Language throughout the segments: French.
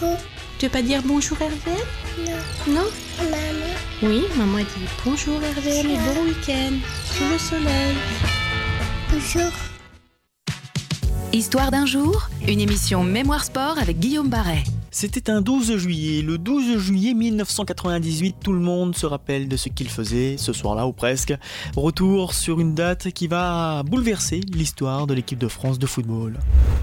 Coucou. Tu veux pas dire bonjour RVM? Non. Non? Maman. Oui, maman a dit bonjour RVM et bon week-end. Sous le soleil. Bonjour. Histoire d'un jour, une émission Mémoire Sport avec Guillaume Barret. C'était un 12 juillet, le 12 juillet 1998, tout le monde se rappelle de ce qu'il faisait ce soir-là ou presque. Retour sur une date qui va bouleverser l'histoire de l'équipe de France de football.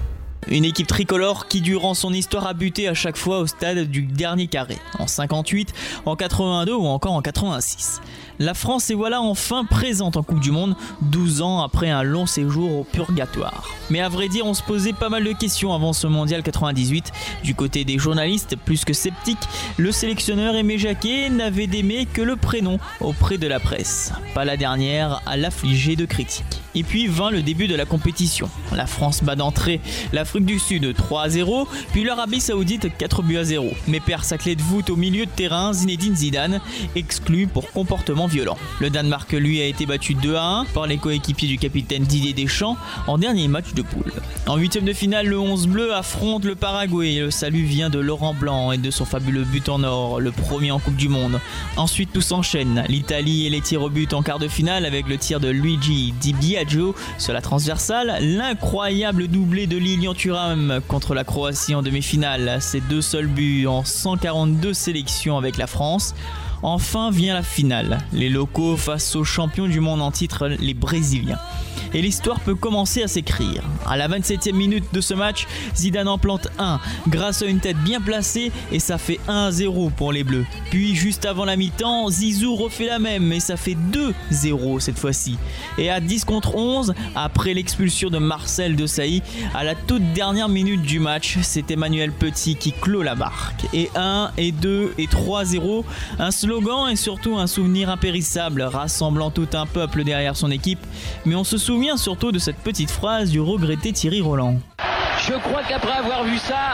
Une équipe tricolore qui durant son histoire a buté à chaque fois au stade du dernier carré, en 58, en 82 ou encore en 86. La France est voilà enfin présente en Coupe du Monde, 12 ans après un long séjour au purgatoire. Mais à vrai dire, on se posait pas mal de questions avant ce mondial 98. Du côté des journalistes, plus que sceptiques, le sélectionneur Aimé Jacquet n'avait d'aimé que le prénom auprès de la presse. Pas la dernière à l'affliger de critiques. Et puis vint le début de la compétition. La France bat d'entrée l'Afrique du Sud 3-0, puis l'Arabie Saoudite 4-0. Mais perd sa clé de voûte au milieu de terrain, Zinedine Zidane, exclu pour comportement violent. Le Danemark, lui, a été battu 2-1 par les coéquipiers du capitaine Didier Deschamps en dernier match de poule. En huitième de finale, le 11 bleu affronte le Paraguay. Le salut vient de Laurent Blanc et de son fabuleux but en or, le premier en Coupe du Monde. Ensuite, tout s'enchaîne. L'Italie et les tirs au but en quart de finale avec le tir de Luigi Di Biagio sur la transversale. L'incroyable doublé de Lilian Thuram contre la Croatie en demi-finale. Ses deux seuls buts en 142 sélections avec la France. Enfin vient la finale, les locaux face aux champions du monde en titre, les Brésiliens. Et l'histoire peut commencer à s'écrire. À la 27e minute de ce match, Zidane en plante 1 grâce à une tête bien placée et ça fait 1-0 pour les Bleus. Puis juste avant la mi-temps, Zizou refait la même et ça fait 2-0 cette fois-ci. Et à 10 contre 11, après l'expulsion de Marcel Desailly, à la toute dernière minute du match, c'est Emmanuel Petit qui clôt la barque. Et 1, et 2, et 3-0, un slogan et surtout un souvenir impérissable rassemblant tout un peuple derrière son équipe. Mais on se souvient surtout de cette petite phrase du regretté Thierry Roland. Je crois qu'après avoir vu ça,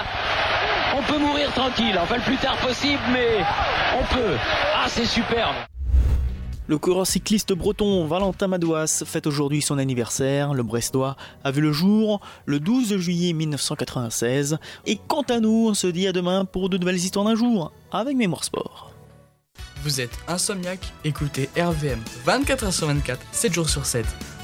on peut mourir tranquille, enfin le plus tard possible, mais on peut. Ah, c'est superbe. Le coureur cycliste breton Valentin Madouas fête aujourd'hui son anniversaire. Le Brestois a vu le jour le 12 juillet 1996. Et quant à nous, on se dit à demain pour de nouvelles histoires d'un jour avec Mémoire Sport. Vous êtes insomniaque? Écoutez RVM 24h sur 24, 7 jours sur 7.